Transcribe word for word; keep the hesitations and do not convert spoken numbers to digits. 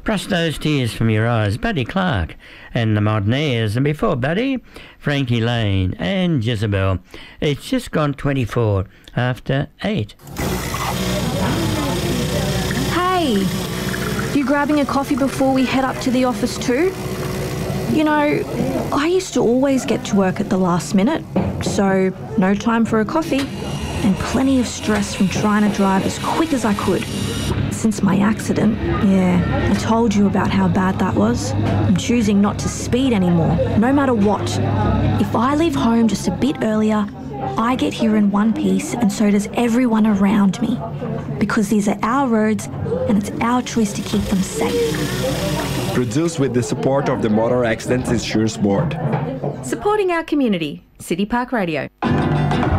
Brush those tears from your eyes, Buddy Clark and the Modernaires. And before Buddy, Frankie Lane and Jezebel. It's just gone twenty-four after eight. Hey, you grabbing a coffee before we head up to the office too? You know, I used to always get to work at the last minute, so no time for a coffee and plenty of stress from trying to drive as quick as I could. Since my accident, yeah, I told you about how bad that was. I'm choosing not to speed anymore, no matter what. If I leave home just a bit earlier, I get here in one piece and so does everyone around me. Because these are our roads and it's our choice to keep them safe. Produced with the support of the Motor Accident Insurance Board. Supporting our community, City Park Radio.